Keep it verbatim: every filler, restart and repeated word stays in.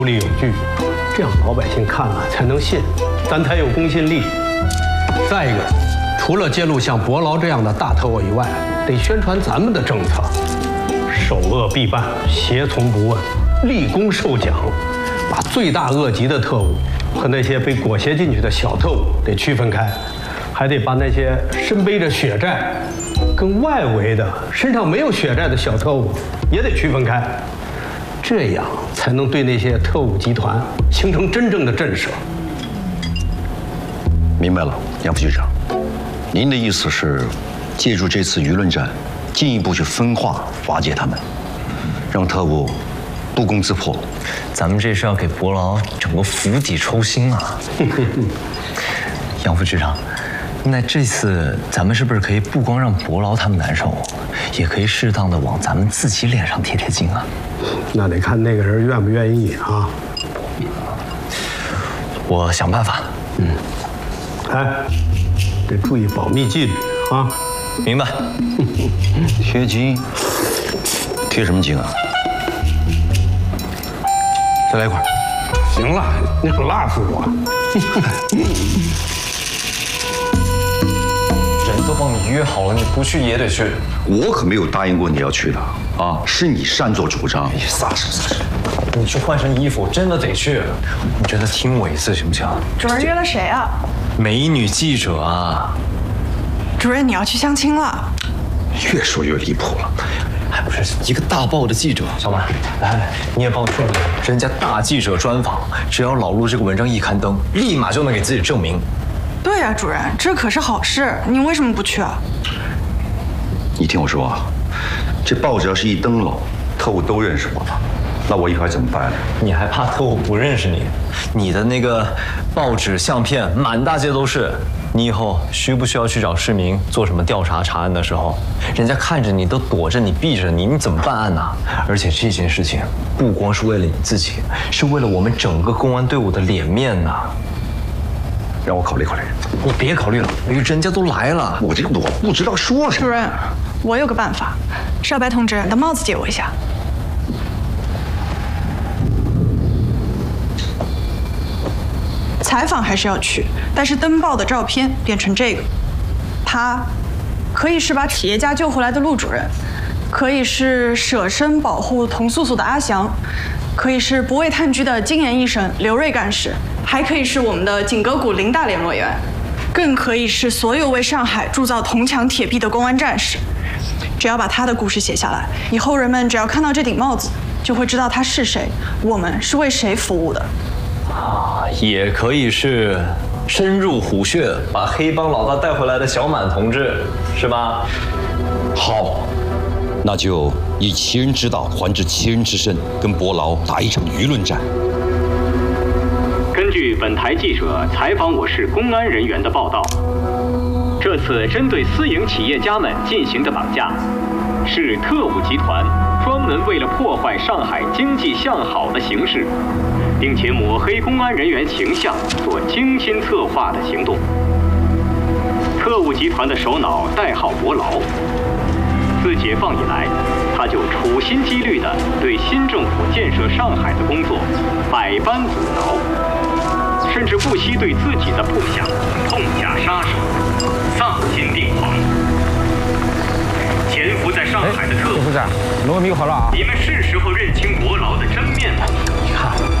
理有据，这样老百姓看了才能信，咱才有公信力。再一个，除了揭露像伯劳这样的大特务以外，得宣传咱们的政策：首恶必办，胁从不问，立功受奖，把罪大恶极的特务和那些被裹挟进去的小特务得区分开，还得把那些身背着血债跟外围的身上没有血债的小特务也得区分开。这样才能对那些特务集团形成真正的震慑。 明白了，杨副局长，您的意思是，借助这次舆论战，进一步去分化、瓦解他们，让特务不攻自破。 咱们这是要给伯劳整个釜底抽薪啊！杨副局长，那这次咱们是不是可以不光让伯劳他们难受，也可以适当的往咱们自己脸上贴贴金啊？ 那得看那个人愿不愿意啊。 我想办法。 嗯，哎，得注意保密纪律啊。 明白。 贴金？贴什么金啊？再来一块。 行了，你可辣死我。 人都帮你约好了，你不去也得去。 我可没有答应过你要去的啊，是你擅作主张。 你撒手撒手！你去换身衣服，真的得去。你真的听我一次行不行？ 主任约了谁啊？ 美女记者啊。 主任，你要去相亲了？ 越说越离谱了。 还不是一个大报的记者。小满，来来，你也帮我处理。人家大记者专访，只要老陆这个文章一刊登，立马就能给自己证明。 对呀、啊，主任，这可是好事，你为什么不去啊？ 你听我说啊，这报纸要是一登了，特务都认识我了，那我以后还怎么办呢？ 你还怕特务不认识你？你的那个报纸相片满大街都是，你以后需不需要去找市民做什么调查查案的时候，人家看着你都躲着你避着你，你怎么办案呢？而且这件事情不光是为了你自己，是为了我们整个公安队伍的脸面呐。 让我考虑考虑。 你别考虑了，人家都来了。 我这个我不知道说什么。 主任，我有个办法。少白同志，你的帽子借我一下。采访还是要去，但是登报的照片变成这个。他可以是把企业家救回来的陆主任，可以是舍身保护童素素的阿祥，可以是不畏炭疽的金研医生刘瑞干事，还可以是我们的锦阁谷林大联络员，更可以是所有为上海铸造铜墙铁壁的公安战士。只要把他的故事写下来，以后人们只要看到这顶帽子，就会知道他是谁，我们是为谁服务的。 啊，也可以是深入虎穴把黑帮老大带回来的小满同志，是吧？ 好，那就以其人之道还治其人之身，跟伯劳打一场舆论战。 根据本台记者采访我市公安人员的报道，这次针对私营企业家们进行的绑架，是特务集团专门为了破坏上海经济向好的形势，并且抹黑公安人员形象所精心策划的行动。特务集团的首脑代号伯劳，自解放以来，他就处心积虑地对新政府建设上海的工作百般阻挠，甚至不惜对自己的部下痛下杀手，丧心病狂。潜伏在上海的特务， 副部长，糯米好了啊！ 你们是时候认清伯劳的真面目。 你看，